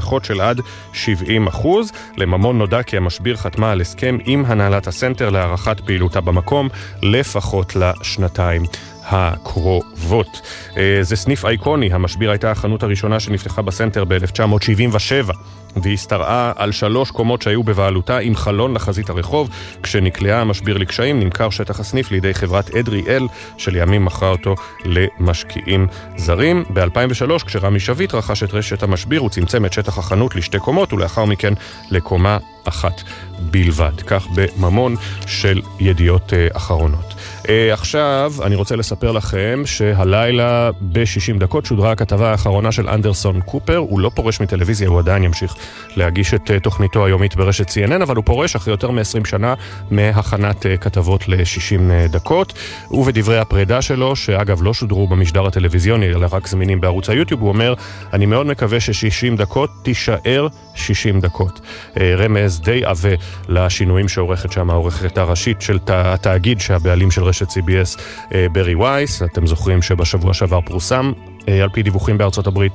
הנחות של עד 70%. לממון נודע כי המשביר חתמה על הסכם עם הנהלת הסנטר להארכת פעילותה במקום לפחות לשנתיים הקרובות. זה סניף אייקוני, המשביר הייתה החנות הראשונה שנפתחה בסנטר ב-1977 והיא הסתרעה על 3 קומות שהיו בבעלותה עם חלון לחזית הרחוב. כשנקלעה המשביר לקשיים נמכר שטח הסניף לידי חברת אדריאל שלימים מכרה אותו למשקיעים זרים. ב-2003 כשרמי שביט רכש את רשת המשביר הוא צמצם את שטח החנות ל2 קומות ולאחר מכן לקומה 1 בלבד. כך בממון של ידיעות אחרונות. עכשיו אני רוצה לספר לכם שהלילה ב-60 דקות שודרה הכתבה האחרונה של אנדרסון קופר. הוא לא פורש מטלוויזיה, הוא עדיין ימשיך להגיש את תוכניתו היומית ברשת CNN, אבל הוא פורש אחרי יותר מ-20 שנה מהכנת כתבות ל-60 דקות. ובדברי הפרידה שלו, שאגב לא שודרו במשדר הטלוויזיוני אלא רק זמינים בערוץ היוטיוב, הוא אומר, אני מאוד מקווה ש-60 דקות תישאר 60 דקות. רמז די עווה לשינויים שעורכת שם העורכת הראשית של התאגיד שהבעלים של רשת CBS ברי וייס. אתם זוכרים שבשבוע שעבר פורסם על פי דיווחים בארצות הברית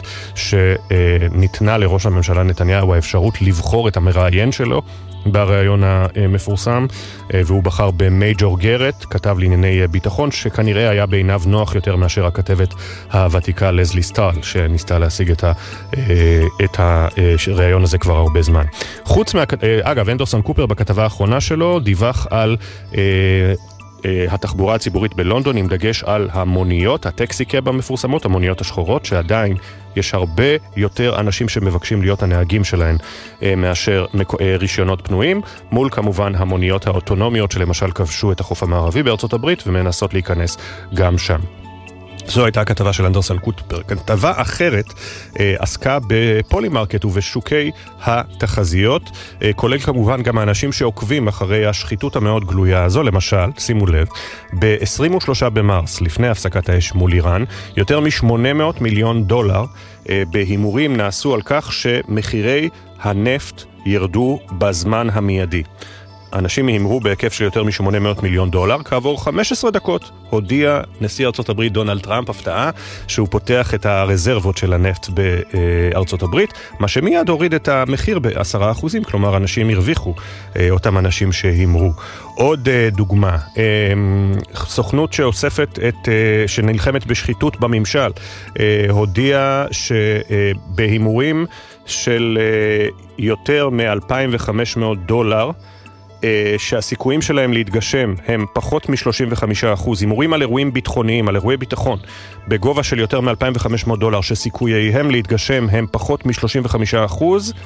שניתנה לראש הממשלה נתניהו האפשרות לבחור את המראיין שלו בראיון המפורסם, והוא בחר במייג'ור גרט, כתב לענייני ביטחון, שכנראה היה בעיניו נוח יותר מאשר הכתבת הוותיקה לזלי סטאל, שניסתה להשיג את הראיון הזה כבר הרבה זמן. אגב, אנדרסון קופר בכתבה האחרונה שלו דיווח על התחבורה הציבורית בלונדון עם דגש על המוניות, הטקסי קאב המפורסמות, המוניות השחורות, שעדיין יש הרבה יותר אנשים שמבקשים להיות הנהגים שלהן מאשר רישיונות פנויים, מול כמובן המוניות האוטונומיות שלמשל כבשו את החוף המערבי בארצות הברית ומנסות להיכנס גם שם. זו הייתה הכתבה של אנדרסון קופר. כתבה אחרת עסקה בפולימרקט ובשוקי התחזיות, כולל כמובן גם האנשים שעוקבים אחרי השחיתות המאוד גלויה הזו. למשל, שימו לב, ב-23 במרס, לפני הפסקת האש מול איראן, יותר מ$800 מיליון בהימורים נעשו על כך שמחירי הנפט ירדו בזמן המיידי. אנשים הימרו בהיקף של יותר מ$800 מיליון. כעבור 15 דקות הודיע נשיא ארצות הברית דונלד טראמפ הפתעה שהוא פותח את הרזרבות של הנפט בארצות הברית, מה שמיד הוריד את המחיר ב10%, כלומר אנשים הרוויחו, אותם אנשים שהימרו. עוד דוגמה, סוכנות שאוספת שנלחמת בשחיתות בממשל, הודיעה שבהימורים של יותר מ$2,500 שהסיכויים שלהם להתגשם הם פחות מ-35%, הימורים על אירועים ביטחוניים, על אירועי ביטחון, בגובה של יותר מ$2,500 שסיכוייהם להתגשם הם פחות מ-35%,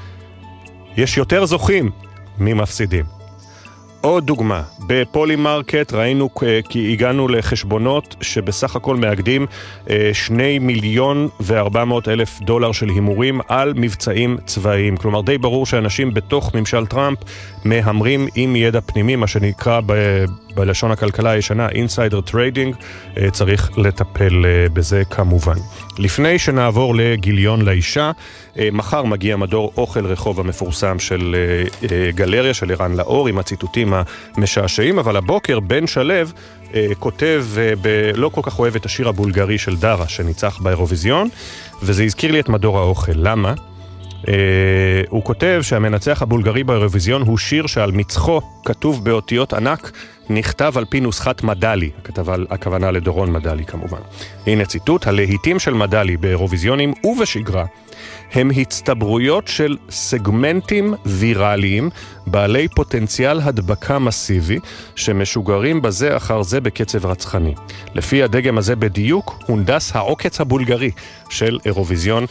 יש יותר זוכים ממפסידים. עוד דוגמה, בפולימרקט ראינו כי הגענו לחשבונות שבסך הכל מאגדים $2,400,000 של הימורים על מבצעים צבאיים. כלומר די ברור שאנשים בתוך ממשל טראמפ מהמרים עם ידע פנימי, מה שנקרא בלשון הכלכלה הישנה insider trading. צריך לטפל בזה כמובן. לפני שנעבור לגיליון לאישה, מחר מגיע מדור אוכל רחוב המפורסם של גלריה של ערן לאור עם הציטוטים המשעשעים, אבל הבוקר בן שלב כותב לא כל כך אוהב את השיר הבולגרי של דרה שניצח באירוויזיון, וזה הזכיר לי את מדור האוכל. למה? הוא כותב שהמנצח הבולגרי באירוויזיון הוא שיר שעל מצחו כתוב באותיות ענק נכתב על פי נוסחת מדלי, הכוונה לדורון מדלי כמובן. הנה ציטוט, הלהיטים של מדלי באירוויזיונים ובשגרה הם הצטברויות של סגמנטים ויראליים בעלי פוטנציאל הדבקה מסיבי שמשוגרים בזה אחר זה בקצב רצחני. לפי הדגם הזה בדיוק הונדס העוקץ הבולגרי של אירוויזיון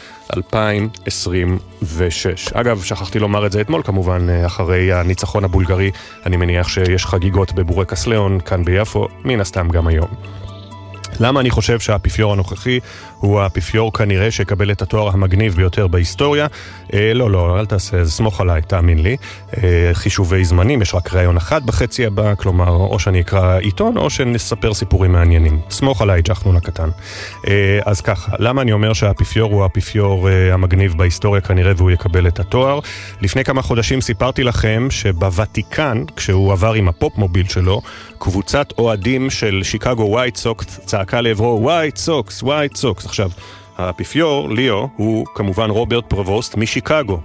2026. אגב, שכחתי לומר את זה אתמול, כמובן אחרי הניצחון הבולגרי אני מניח שיש חגיגות בבורקס ליאון כאן ביפו, מן הסתם גם היום. למה אני חושב שהאפיפיור הנוכחי הוא האפיפיור כנראה שיקבל את התואר המגניב ביותר בהיסטוריה? לא, אל תעשה, סמוך עליי, תאמין לי. חישובי זמנים, יש רק ראיון אחד בחצי הבא, כלומר, או שאני אקרא עיתון, או שנספר סיפורים מעניינים. סמוך עליי, ג'חנון הקטן. אז ככה, למה אני אומר שהאפיפיור הוא האפיפיור המגניב בהיסטוריה כנראה והוא יקבל את התואר? לפני כמה חודשים סיפרתי לכם שבוותיקן, כשהוא עבר עם הפופ מוביל שלו, קבוצת אוהדים של שיקגו ווייט סוקס צעקה לעברו ווייט סוקס. עכשיו, האפיפיור, ליאו, הוא כמובן רוברט פרובוסט משיקגו.